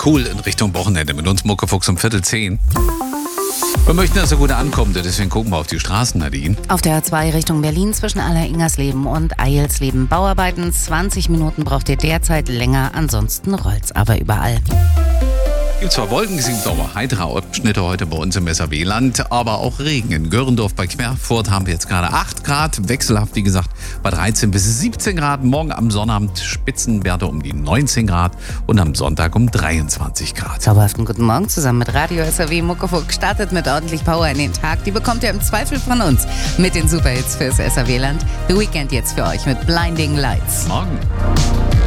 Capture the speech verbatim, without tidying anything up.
cool in Richtung Wochenende. Mit uns Muckefuchs um Viertel zehn. Wir möchten, dass er gut ankommt, deswegen gucken wir auf die Straßen, Nadine. Auf der A zwei Richtung Berlin zwischen Aller-Ingersleben und Eilsleben. Bauarbeiten, zwanzig Minuten braucht ihr derzeit länger, ansonsten rollt's aber überall. Es gibt zwar Wolken, es gibt aber heitere Abschnitte heute bei uns im S R W-Land, aber auch Regen. In Görendorf bei Querfurt haben wir jetzt gerade acht Grad, wechselhaft wie gesagt bei dreizehn bis siebzehn Grad. Morgen am Sonnabend Spitzenwerte um die neunzehn Grad und am Sonntag um dreiundzwanzig Grad. Zauberhaften guten Morgen zusammen mit Radio S R W. Muckefuchs startet mit ordentlich Power in den Tag. Die bekommt ihr im Zweifel von uns mit den Superhits fürs S R W-Land. The Weekend jetzt für euch mit Blinding Lights. Morgen.